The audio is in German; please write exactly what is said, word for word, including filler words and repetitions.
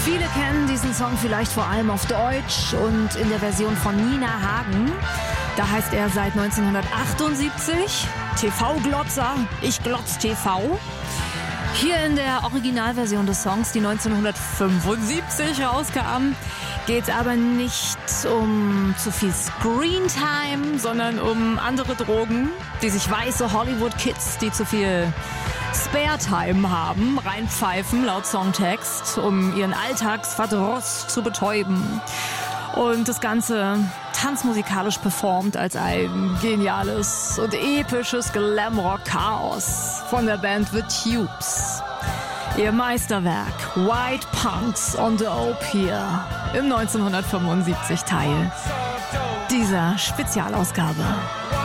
Viele kennen diesen Song vielleicht vor allem auf Deutsch und in der Version von Nina Hagen. Da heißt er seit neunzehnhundertachtundsiebzig T V-Glotzer, ich glotz T V. Hier in der Originalversion des Songs, die neunzehnhundertfünfundsiebzig rauskam, geht es aber nicht um zu viel Screentime, sondern um andere Drogen, die sich weiße Hollywood-Kids, die zu viel Spare-Time haben, reinpfeifen laut Songtext, um ihren Alltagsverdruss zu betäuben. Und das Ganze tanzmusikalisch performt als ein geniales und episches Glamrock-Chaos von der Band The Tubes. Ihr Meisterwerk White Punks on the Dope hier im neunzehnhundertfünfundsiebzig Teil dieser Spezialausgabe.